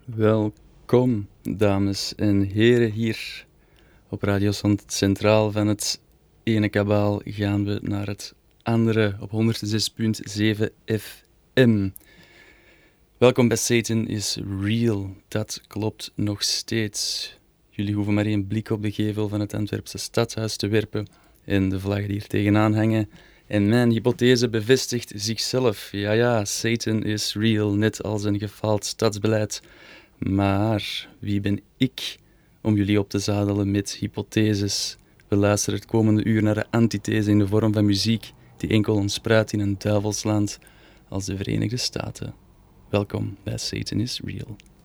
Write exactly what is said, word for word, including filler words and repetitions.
Welkom, dames en heren, hier op Radio Zand Centraal. Van het ene kabaal gaan we naar het andere op honderdzes komma zeven F M. Welkom bij Satan is Real, dat klopt nog steeds. Jullie hoeven maar één blik op de gevel van het Antwerpse stadhuis te werpen en de vlaggen die hier tegenaan hangen. En mijn hypothese bevestigt zichzelf. Ja, ja, Satan is real, net als een gefaald stadsbeleid. Maar wie ben ik om jullie op te zadelen met hypotheses? We luisteren het komende uur naar de antithese in de vorm van muziek die enkel ontspruit in een duivelsland als de Verenigde Staten. Welkom bij Satan is Real.